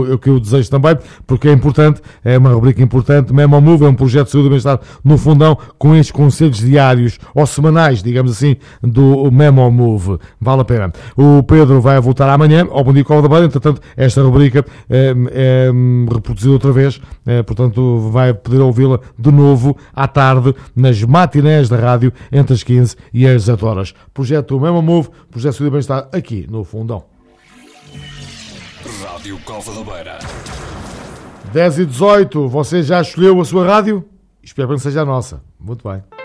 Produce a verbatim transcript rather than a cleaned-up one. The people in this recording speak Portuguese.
o que eu desejo também, porque é importante, é uma rubrica importante. Memo Move é um projeto de saúde e bem-estar no Fundão, com estes conselhos diários, ou semanais, digamos assim, do Memo Move. Vale a pena. O Pedro vai voltar amanhã, ao Bom Dia Cova da Beira. Entretanto, esta rubrica é, é reproduzida outra vez, é, portanto, vai poder ouvi-la de novo à tarde, nas matinés da rádio, entre as quinze e as dezoito horas. Projeto Memo Move, projeto de saúde e bem-estar aqui no Fundão. Rádio Cova da Beira. dez e dezoito, você já escolheu a sua rádio? Espero que não seja a nossa. Muito bem.